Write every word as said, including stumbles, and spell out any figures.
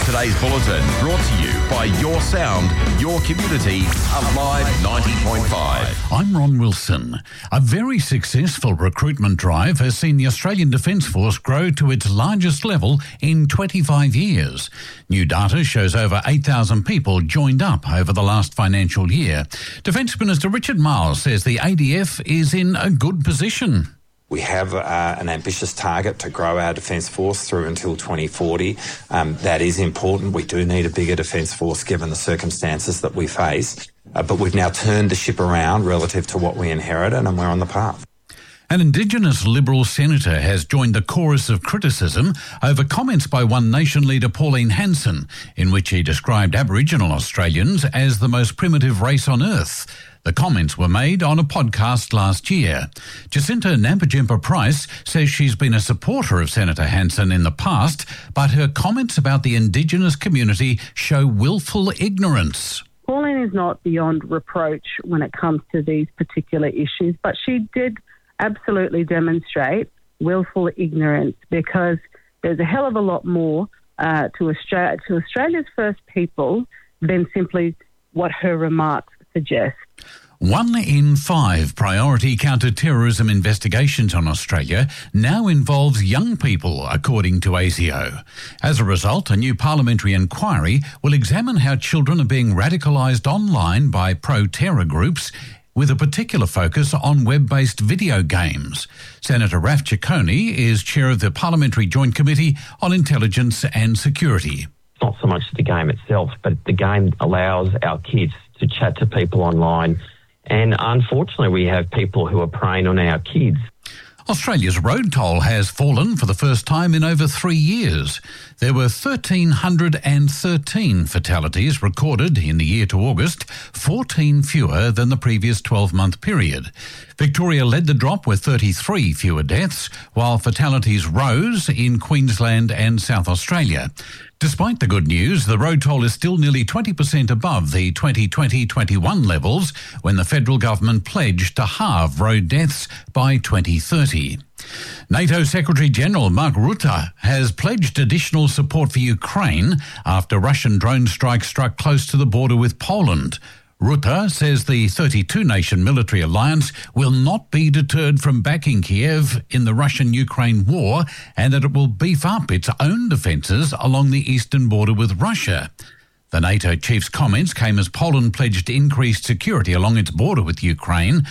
Today's bulletin brought to you by Your Sound, Your Community, Alive ninety point five. I'm Ron Wilson. A very successful recruitment drive has seen the Australian Defence Force grow to its largest level in twenty-five years. New data shows over eight thousand people joined up over the last financial year. Defence Minister Richard Marles says the A D F is in a good position. We have uh, an ambitious target to grow our Defence Force through until twenty forty. Um, that is important. We do need a bigger Defence Force given the circumstances that we face. Uh, but we've now turned the ship around relative to what we inherited, and we're on the path. An Indigenous Liberal senator has joined the chorus of criticism over comments by One Nation leader Pauline Hanson, in which he described Aboriginal Australians as the most primitive race on earth. The comments were made on a podcast last year. Jacinta Nampijinpa Price says she's been a supporter of Senator Hanson in the past, but her comments about the Indigenous community show willful ignorance. Pauline is not beyond reproach when it comes to these particular issues, but she did absolutely demonstrate willful ignorance, because there's a hell of a lot more uh, to, Australia, to Australia's First People than simply what her remarks suggest. One in five priority counter-terrorism investigations on Australia now involves young people, according to A S I O. As a result, a new parliamentary inquiry will examine how children are being radicalised online by pro-terror groups, with a particular focus on web-based video games. Senator Raf Ciccone is chair of the Parliamentary Joint Committee on Intelligence and Security. Not so much the game itself, but the game allows our kids to chat to people online. And unfortunately, we have people who are preying on our kids. Australia's road toll has fallen for the first time in over three years. There were one thousand three hundred thirteen fatalities recorded in the year to August, fourteen fewer than the previous twelve-month period. Victoria led the drop with thirty-three fewer deaths, while fatalities rose in Queensland and South Australia. Despite the good news, the road toll is still nearly twenty percent above the twenty twenty twenty-one levels, when the federal government pledged to halve road deaths by twenty thirty. NATO Secretary-General Mark Rutte has pledged additional support for Ukraine after Russian drone strikes struck close to the border with Poland. Rutte says the thirty-two nation military alliance will not be deterred from backing Kiev in the Russian-Ukraine war, and that it will beef up its own defences along the eastern border with Russia. The NATO chief's comments came as Poland pledged increased security along its border with Ukraine